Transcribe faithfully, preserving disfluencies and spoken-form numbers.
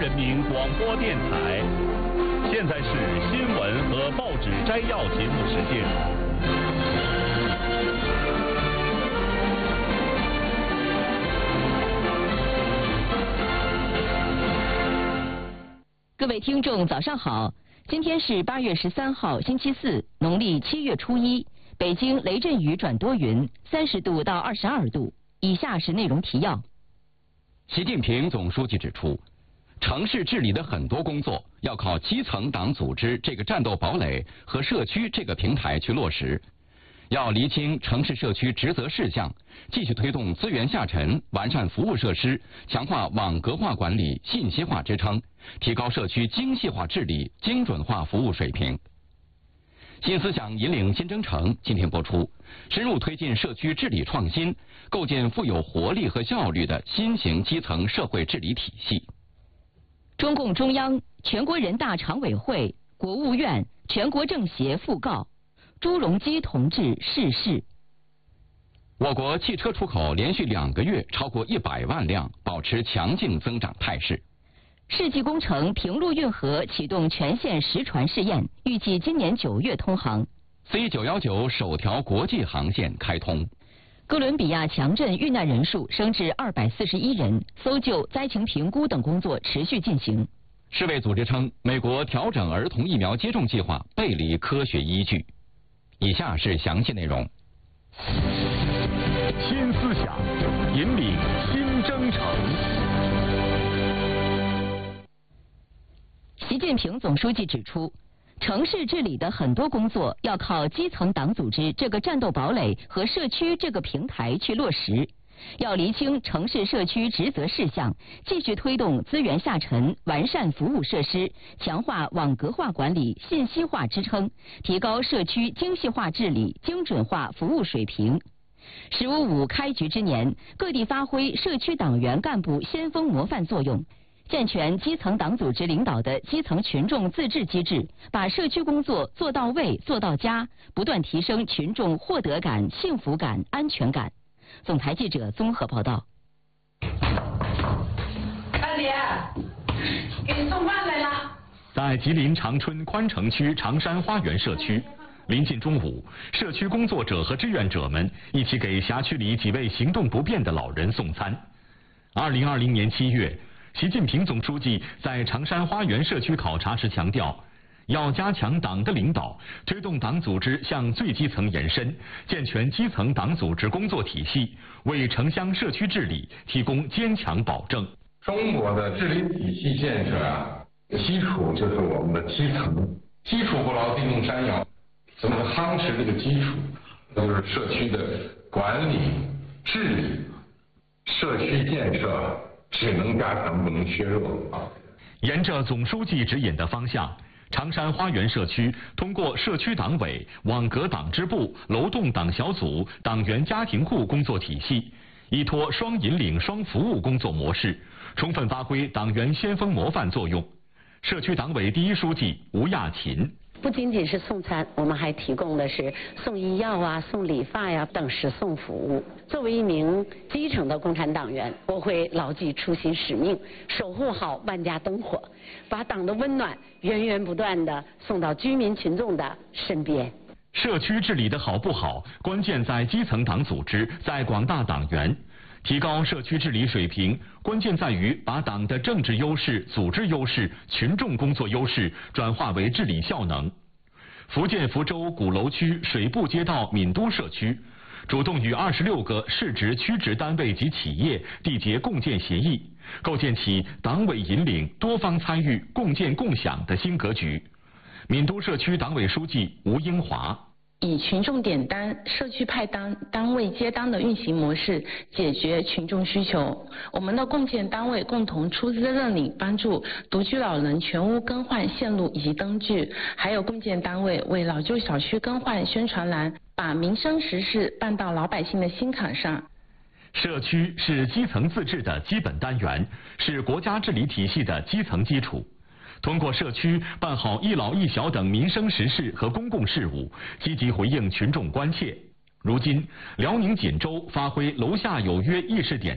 人民广播电台。现在是新闻和报纸摘要节目时间。 各位听众，早上好！今天是八月十三号，星期四，农历七月初一。北京雷阵雨转多云，三十度到二十二度。以下是内容提要。 习近平总书记指出，城市治理的很多工作要靠基层党组织这个战斗堡垒和社区这个平台去落实，要厘清城市社区职责事项，继续推动资源下沉，完善服务设施，强化网格化管理、信息化支撑，提高社区精细化治理、精准化服务水平。新思想引领新征程今天播出，深入推进社区治理创新，构建富有活力和效率的新型基层社会治理体系。 中共中央、全国人大常委会、国务院、全国政协讣告朱镕基同志逝世。 我国汽车出口连续两个月超过一百万辆，保持强劲增长态势。 世纪工程平陆运河启动全线实船试验，预计今年九月通航。 C 九一九首条国际航线开通。 哥伦比亚强震遇难人数升至二百四十一人，搜救、灾情评估等工作持续进行。 世卫组织称，美国调整儿童疫苗接种计划背离科学依据。以下是详细内容。 新思想引领新征程。 习近平总书记指出，城市治理的很多工作要靠基层党组织这个战斗堡垒和社区这个平台去落实，要厘清城市社区职责事项，继续推动资源下沉，完善服务设施，强化网格化管理、信息化支撑，提高社区精细化治理、精准化服务水平。十五五开局之年，各地发挥社区党员干部先锋模范作用，健全基层党组织领导的基层群众自治机制，把社区工作做到位、做到家，不断提升群众获得感、幸福感、安全感。总台记者综合报道。 大姐，给你送饭来了。 在吉林长春宽城区长山花园社区，临近中午，社区工作者和志愿者们一起给辖区里几位行动不便的老人送餐。二零二零年七月，习近平总书记在长山花园社区考察时强调，要加强党的领导，推动党组织向最基层延伸，健全基层党组织工作体系，为城乡社区治理提供坚强保证。 中国的治理体系建设啊，基础就是我们的基层，基础不牢，地动山摇。怎么夯实这个基础？就是社区的管理、治理、社区建设。只能加强，不能削弱啊！ 沿着总书记指引的方向，长山花园社区通过社区党委、网格党支部、楼栋党小组、党员家庭户工作体系，依托双引领、双服务工作模式，充分发挥党员先锋模范作用。社区党委第一书记吴亚勤。 不仅仅是送餐，我们还提供的是送医药啊、送理发呀、等食送服务。作为一名基层的共产党员，我会牢记初心使命，守护好万家灯火，把党的温暖源源不断地送到居民群众的身边。 社区治理的好不好，关键在基层党组织，在广大党员。提高社区治理水平，关键在于把党的政治优势、组织优势、群众工作优势转化为治理效能。福建福州鼓楼区水部街道闽都社区主动与二十六个市直区直单位及企业缔结共建协议，构建起党委引领、多方参与、共建共享的新格局。闽都社区党委书记吴英华。 以群众点单、社区派单、单位接单的运行模式解决群众需求。我们的共建单位共同出资认领，帮助独居老人全屋更换线路以及灯具，还有共建单位为老旧小区更换宣传栏，把民生实事办到老百姓的心坎上。 社区是基层自治的基本单元，是国家治理体系的基层基础。通过社区办好一老一小等民生实事和公共事务，积极回应群众关切。如今，辽宁锦州发挥楼下有约议事点